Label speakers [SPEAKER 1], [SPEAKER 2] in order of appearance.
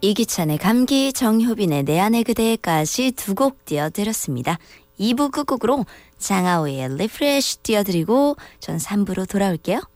[SPEAKER 1] 이기찬의 감기, 정효빈의 내 안의 그대까지 두 곡 띄워드렸습니다. 2부 끝곡으로 장하오의 리프레쉬 띄워드리고 전 3부로 돌아올게요.